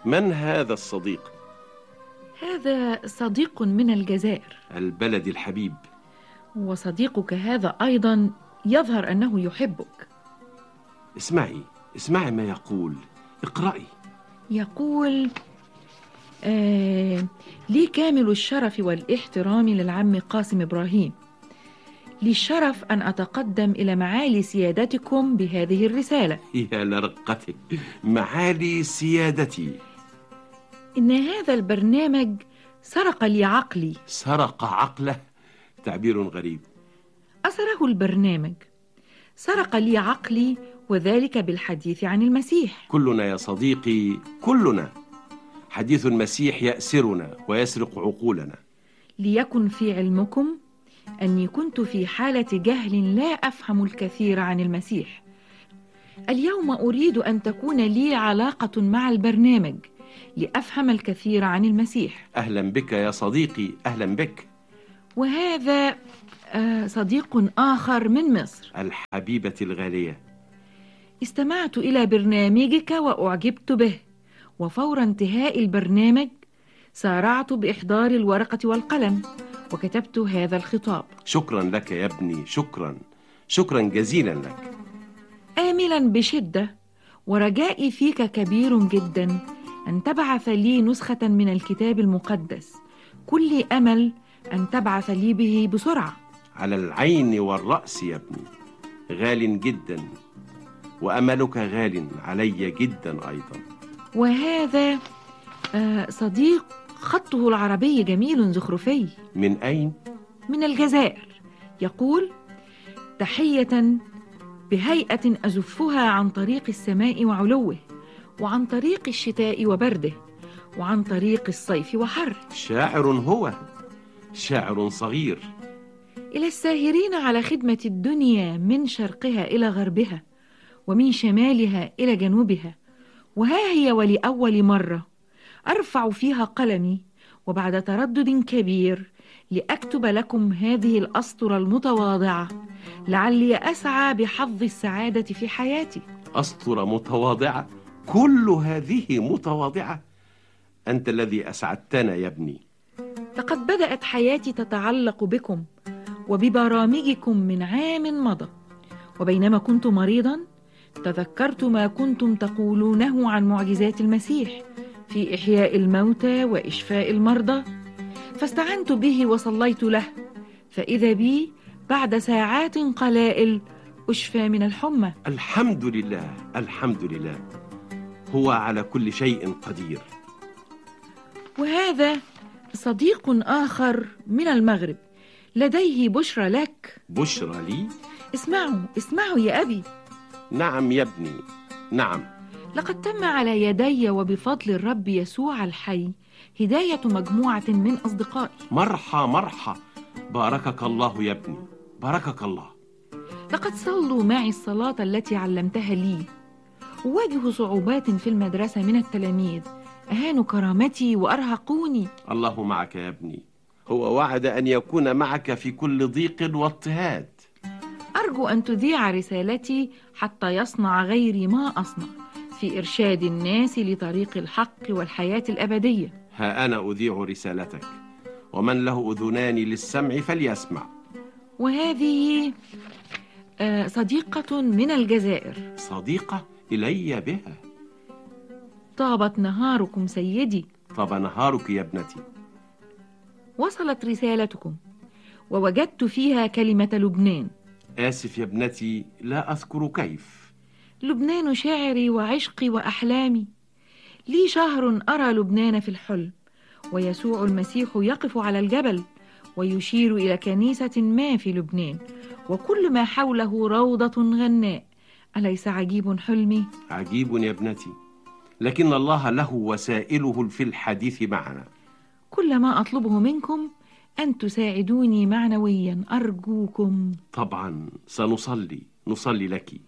من هذا الصديق؟ هذا صديق من الجزائر. البلد الحبيب. وصديقك هذا أيضا يظهر أنه يحبك. اسمعي ما يقول. اقرأي. يقول لي كامل الشرف والاحترام للعم قاسم إبراهيم، لي الشرف أن أتقدم إلى معالي سيادتكم بهذه الرسالة. يا لرقتك، معالي سيادتي. إن هذا البرنامج سرق لي عقلي. سرق عقله؟ تعبير غريب. أسره البرنامج، سرق لي عقلي، وذلك بالحديث عن المسيح. كلنا يا صديقي، كلنا حديث المسيح يأسرنا ويسرق عقولنا. ليكن في علمكم أني كنت في حالة جهل لا أفهم الكثير عن المسيح. اليوم أريد أن تكون لي علاقة مع البرنامج لأفهم الكثير عن المسيح. أهلا بك يا صديقي، أهلا بك. وهذا صديق آخر من مصر. الحبيبة الغالية. استمعت إلى برنامجك وأعجبت به، وفور انتهاء البرنامج سارعت بإحضار الورقة والقلم وكتبت هذا الخطاب. شكرا لك يا ابني، شكرا جزيلا لك. آملا بشدة ورجائي فيك كبير جدا أن تبعث لي نسخة من الكتاب المقدس. كل أمل أن تبعث لي به بسرعة. على العين والرأس يا ابني، غال جدا، وأملك غال علي جدا أيضا. وهذا صديق خطه العربي جميل زخرفي. من أين؟ من الجزائر. يقول: تحية بهيئة أزفها عن طريق السماء وعلوه، وعن طريق الشتاء وبرده، وعن طريق الصيف وحره. شاعر هو، شاعر صغير. إلى الساهرين على خدمة الدنيا من شرقها إلى غربها، ومن شمالها إلى جنوبها، وها هي ولأول مرة أرفع فيها قلمي وبعد تردد كبير لأكتب لكم هذه الأسطرة المتواضعة، لعلي أسعى بحظ السعادة في حياتي. أسطرة متواضعة؟ كل هذه متواضعة؟ أنت الذي أسعدتنا يا ابني. لقد بدأت حياتي تتعلق بكم وببرامجكم من عام مضى، وبينما كنت مريضا تذكرت ما كنتم تقولونه عن معجزات المسيح في إحياء الموتى وإشفاء المرضى، فاستعنت به وصليت له، فإذا بي بعد ساعات قلائل أشفى من الحمى. الحمد لله، الحمد لله، هو على كل شيء قدير. وهذا صديق آخر من المغرب، لديه بشرى لك. بشرى لي؟ اسمعوا يا أبي. نعم يا ابني، نعم. لقد تم على يدي وبفضل الرب يسوع الحي هداية مجموعة من أصدقائي. مرحى، باركك الله يا ابني، باركك الله. لقد صلوا معي الصلاة التي علمتها لي. أواجه صعوبات في المدرسة من التلاميذ، أهانوا كرامتي وأرهقوني. الله معك يا ابني، هو وعد أن يكون معك في كل ضيق واضطهاد. أرجو أن تذيع رسالتي حتى يصنع غيري ما أصنع في إرشاد الناس لطريق الحق والحياة الأبدية. ها أنا أذيع رسالتك، ومن له أذنان للسمع فليسمع. وهذه صديقة من الجزائر. صديقة إلي بها. طابت نهاركم سيدي. طاب نهارك يا ابنتي. وصلت رسالتكم ووجدت فيها كلمة لبنان. آسف يا ابنتي، لا أذكر كيف. لبنان شاعري وعشقي وأحلامي. لي شهر أرى لبنان في الحلم، ويسوع المسيح يقف على الجبل ويشير إلى كنيسة ما في لبنان، وكل ما حوله روضة غناء. أليس عجيب حلمي؟ عجيب يا ابنتي، لكن الله له وسائله في الحديث معنا. كل ما أطلبه منكم أن تساعدوني معنويا، أرجوكم. طبعا سنصلي لك.